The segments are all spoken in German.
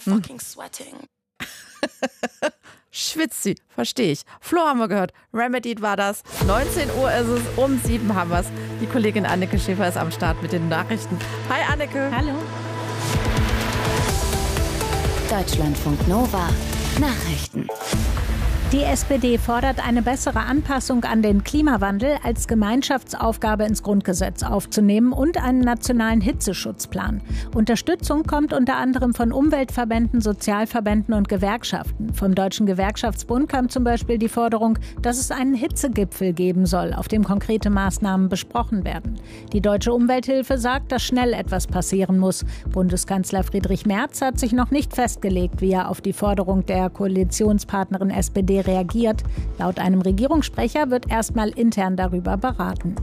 Schwitzt sie, verstehe ich. Flo haben wir gehört, Remedied war das. 19 Uhr ist es, um 7 haben wir es. Die Kollegin Anneke Schäfer ist am Start mit den Nachrichten. Hi Anneke. Hallo. Deutschlandfunk Nova Nachrichten. Die SPD fordert eine bessere Anpassung an den Klimawandel als Gemeinschaftsaufgabe ins Grundgesetz aufzunehmen und einen nationalen Hitzeschutzplan. Unterstützung kommt unter anderem von Umweltverbänden, Sozialverbänden und Gewerkschaften. Vom Deutschen Gewerkschaftsbund kam zum Beispiel die Forderung, dass es einen Hitzegipfel geben soll, auf dem konkrete Maßnahmen besprochen werden. Die Deutsche Umwelthilfe sagt, dass schnell etwas passieren muss. Bundeskanzler Friedrich Merz hat sich noch nicht festgelegt, wie er auf die Forderung der Koalitionspartnerin SPD reagiert. Laut einem Regierungssprecher wird erstmal intern darüber beraten.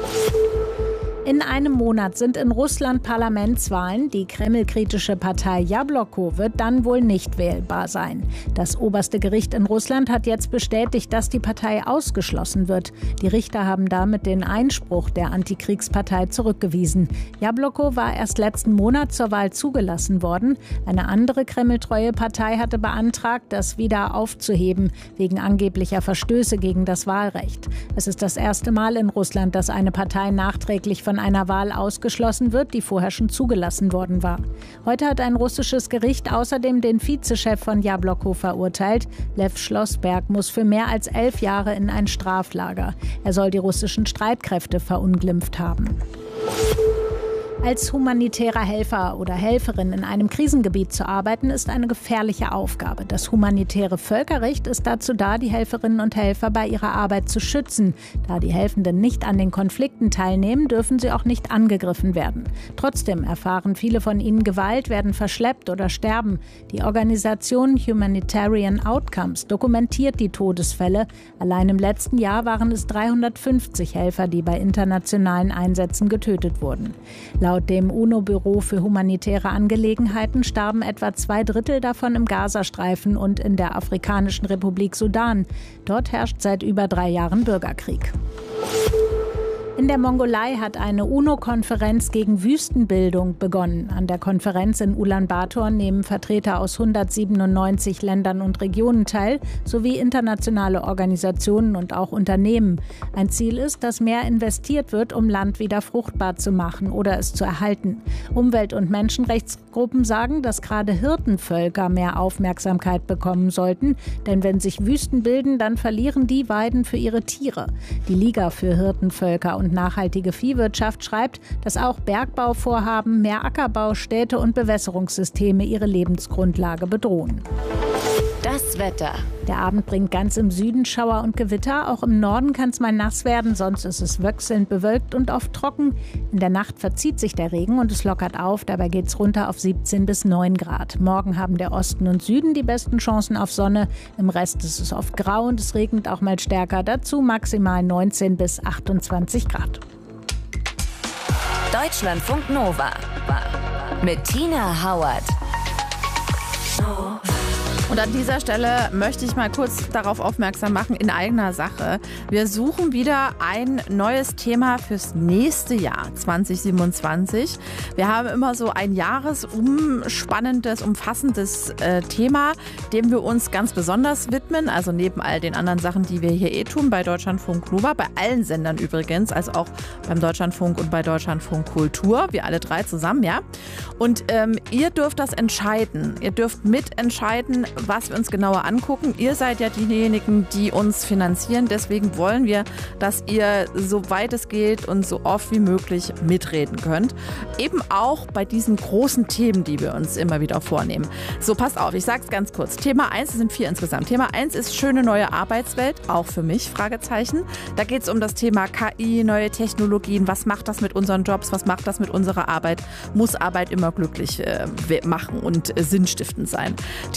In einem Monat sind in Russland Parlamentswahlen. Die kremlkritische Partei Jabloko wird dann wohl nicht wählbar sein. Das oberste Gericht in Russland hat jetzt bestätigt, dass die Partei ausgeschlossen wird. Die Richter haben damit den Einspruch der Antikriegspartei zurückgewiesen. Jabloko war erst letzten Monat zur Wahl zugelassen worden. Eine andere kremltreue Partei hatte beantragt, das wieder aufzuheben, wegen angeblicher Verstöße gegen das Wahlrecht. Es ist das erste Mal in Russland, dass eine Partei nachträglich von einer Wahl ausgeschlossen wird, die vorher schon zugelassen worden war. Heute hat ein russisches Gericht außerdem den Vizechef von Jabloko verurteilt. Lev Schlossberg muss für mehr als 11 Jahre in ein Straflager. Er soll die russischen Streitkräfte verunglimpft haben. Als humanitärer Helfer oder Helferin in einem Krisengebiet zu arbeiten, ist eine gefährliche Aufgabe. Das humanitäre Völkerrecht ist dazu da, die Helferinnen und Helfer bei ihrer Arbeit zu schützen. Da die Helfenden nicht an den Konflikten teilnehmen, dürfen sie auch nicht angegriffen werden. Trotzdem erfahren viele von ihnen Gewalt, werden verschleppt oder sterben. Die Organisation Humanitarian Outcomes dokumentiert die Todesfälle. Allein im letzten Jahr waren es 350 Helfer, die bei internationalen Einsätzen getötet wurden. Laut dem UNO-Büro für humanitäre Angelegenheiten starben etwa 2/3 davon im Gazastreifen und in der Afrikanischen Republik Sudan. Dort herrscht seit über 3 Jahren Bürgerkrieg. In der Mongolei hat eine UNO-Konferenz gegen Wüstenbildung begonnen. An der Konferenz in Ulaanbaatar nehmen Vertreter aus 197 Ländern und Regionen teil, sowie internationale Organisationen und auch Unternehmen. Ein Ziel ist, dass mehr investiert wird, um Land wieder fruchtbar zu machen oder es zu erhalten. Umwelt- und Menschenrechtsgruppen sagen, dass gerade Hirtenvölker mehr Aufmerksamkeit bekommen sollten, denn wenn sich Wüsten bilden, dann verlieren die Weiden für ihre Tiere. Die Liga für Hirtenvölker und nachhaltige Viehwirtschaft schreibt, dass auch Bergbauvorhaben, mehr Ackerbau, Städte und Bewässerungssysteme ihre Lebensgrundlage bedrohen. Das Wetter. Der Abend bringt ganz im Süden Schauer und Gewitter. Auch im Norden kann es mal nass werden, sonst ist es wechselnd bewölkt und oft trocken. In der Nacht verzieht sich der Regen und es lockert auf. Dabei geht es runter auf 17 bis 9 Grad. Morgen haben der Osten und Süden die besten Chancen auf Sonne. Im Rest ist es oft grau und es regnet auch mal stärker. Dazu maximal 19 bis 28 Grad. Deutschlandfunk Nova mit Tina Hauert. Und an dieser Stelle möchte ich mal kurz darauf aufmerksam machen, in eigener Sache. Wir suchen wieder ein neues Thema fürs nächste Jahr 2027. Wir haben immer so ein jahresumspannendes, umfassendes Thema, dem wir uns ganz besonders widmen. Also neben all den anderen Sachen, die wir hier tun, bei Deutschlandfunk Nova, bei allen Sendern übrigens, also auch beim Deutschlandfunk und bei Deutschlandfunk Kultur, wir alle 3 zusammen, ja. Und ihr dürft das entscheiden. Ihr dürft mitentscheiden, was wir uns genauer angucken. Ihr seid ja diejenigen, die uns finanzieren. Deswegen wollen wir, dass ihr so weit es geht und so oft wie möglich mitreden könnt. Eben auch bei diesen großen Themen, die wir uns immer wieder vornehmen. So, passt auf, ich sag's ganz kurz. Thema 1, es sind 4 insgesamt. Thema 1 ist schöne neue Arbeitswelt, auch für mich, Fragezeichen. Da geht es um das Thema KI, neue Technologien. Was macht das mit unseren Jobs? Was macht das mit unserer Arbeit? Muss Arbeit immer glücklich machen und sinnstiftend sein? Thema Nummer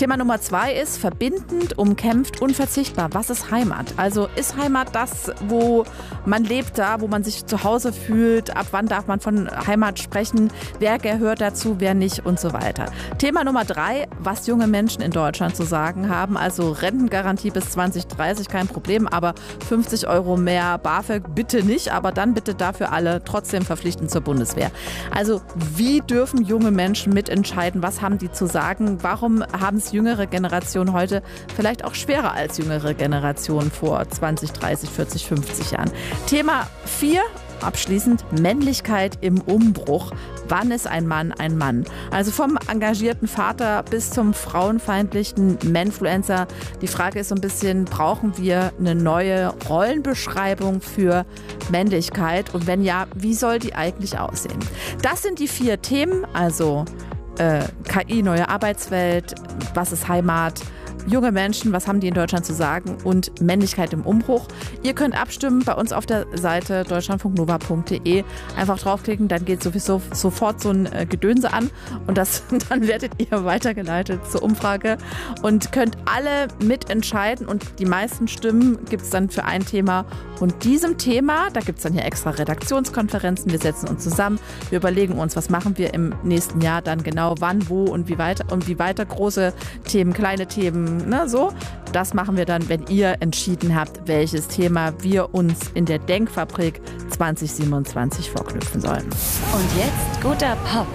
2 ist verbindend, umkämpft, unverzichtbar. Was ist Heimat? Also ist Heimat das, wo man lebt, da, wo man sich zu Hause fühlt? Ab wann darf man von Heimat sprechen? Wer gehört dazu, wer nicht und so weiter. Thema Nummer 3, was junge Menschen in Deutschland zu sagen haben. Also Rentengarantie bis 2030, kein Problem, aber 50 € mehr BAföG bitte nicht, aber dann bitte dafür alle trotzdem verpflichtend zur Bundeswehr. Also wie dürfen junge Menschen mitentscheiden? Was haben die zu sagen? Warum haben es jüngere Generationen heute vielleicht auch schwerer als jüngere Generationen vor 20, 30, 40, 50 Jahren? Thema 4. Abschließend Männlichkeit im Umbruch. Wann ist ein Mann ein Mann? Also vom engagierten Vater bis zum frauenfeindlichen Manfluencer. Die Frage ist so ein bisschen, brauchen wir eine neue Rollenbeschreibung für Männlichkeit? Und wenn ja, wie soll die eigentlich aussehen? Das sind die 4 Themen, also KI, neue Arbeitswelt, was ist Heimat, junge Menschen, was haben die in Deutschland zu sagen und Männlichkeit im Umbruch. Ihr könnt abstimmen bei uns auf der Seite deutschlandfunknova.de. Einfach draufklicken, dann geht sowieso sofort so ein Gedönse an und dann werdet ihr weitergeleitet zur Umfrage und könnt alle mitentscheiden und die meisten Stimmen gibt es dann für ein Thema. Und diesem Thema, da gibt es dann hier extra Redaktionskonferenzen, wir setzen uns zusammen, wir überlegen uns, was machen wir im nächsten Jahr dann genau, wann, wo und wie weiter große Themen, kleine Themen, so. Das machen wir dann, wenn ihr entschieden habt, welches Thema wir uns in der Denkfabrik 2027 vorknüpfen sollen. Und jetzt guter Pop.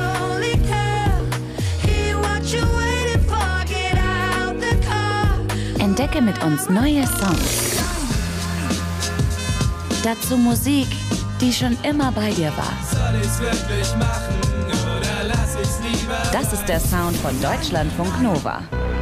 Entdecke mit uns neue Songs. Dazu Musik, die schon immer bei dir war. Soll ich's wirklich machen oder lass ich's lieber? Das ist der Sound von Deutschlandfunk Nova.